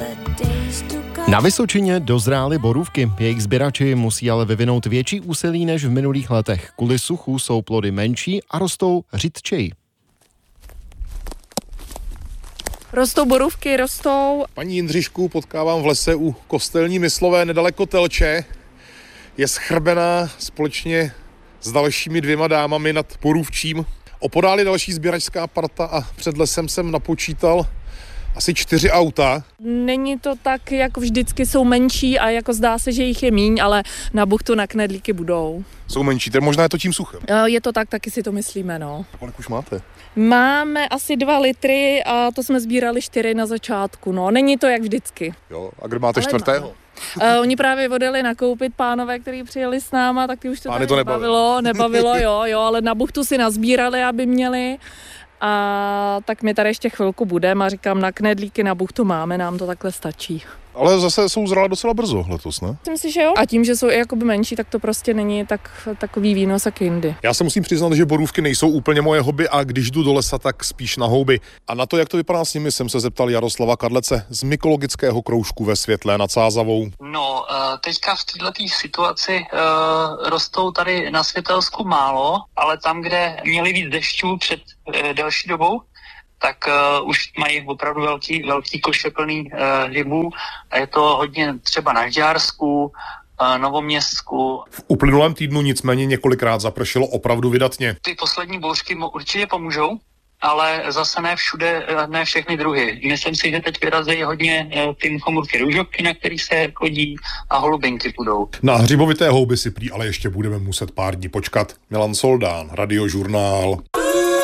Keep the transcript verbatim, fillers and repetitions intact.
Na Vysočině dozrály borůvky. Jejich sběrači musí ale vyvinout větší úsilí než v minulých letech. Kvůli suchu jsou plody menší a rostou řidčeji. Rostou borůvky, rostou. Paní Jindřišku potkávám v lese u Kostelní Myslové nedaleko Telče. Je schrbená společně s dalšími dvěma dámami nad borůvčím. Opodál je další sběračská parta a před lesem jsem napočítal asi čtyři auta. Není to tak, jako vždycky jsou menší a jako zdá se, že jich je míň, ale na buchtu na knedlíky budou. Jsou menší, tedy možná je to tím suchem. Je to tak, taky si to myslíme, no. Kolik už máte? Máme asi dva litry a to jsme sbírali čtyři na začátku, no. Není to jak vždycky. Jo, a kde máte ale čtvrtého? Uh, oni právě odjeli nakoupit pánové, kteří přijeli s náma, tak ty už to Pány tady to nebavilo, nebavilo, jo, jo, ale na buchtu si nazbírali, aby měli. A tak my tady ještě chvilku budeme a říkám, na knedlíky na buchtu máme, nám to takhle stačí. Ale zase jsou zrala docela brzo letos, ne? Myslím si, že jo. A tím, že jsou i jakoby menší, tak to prostě není tak, takový výnos jak jindy. Já se musím přiznat, že borůvky nejsou úplně moje hobby a když jdu do lesa, tak spíš na houby. A na to, jak to vypadá s nimi, jsem se zeptal Jaroslava Kadlece z mykologického kroužku ve Světlé nad Sázavou. No, teďka v této situaci uh, rostou tady na Světelsku málo, ale tam, kde měli víc dešťů před uh, delší dobou, tak uh, už mají opravdu velký, velký koše plný uh, hřibů a je to hodně třeba na Žďársku, uh, Novoměstsku. V uplynulém týdnu nicméně několikrát zapršelo opravdu vydatně. Ty poslední bouřky mu určitě pomůžou, ale zase ne všude, ne všechny druhy. Myslím si, že teď vyrazí hodně uh, ty chomůrky růžovky, na který se chodí a holubinky půjdou. Na hřibovité houby si prý ale ještě budeme muset pár dní počkat. Milan Soldán, Radiožurnál.